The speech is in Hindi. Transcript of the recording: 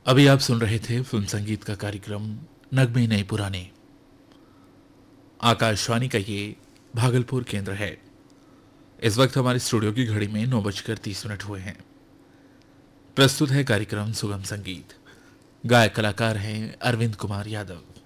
अभी आप सुन रहे थे फिल्म संगीत का कार्यक्रम नगमे नए पुराने। आकाशवाणी का ये भागलपुर केंद्र है। इस वक्त हमारे स्टूडियो की घड़ी में 9:30 हुए हैं। प्रस्तुत है कार्यक्रम सुगम संगीत। गायक कलाकार हैं अरविंद कुमार यादव।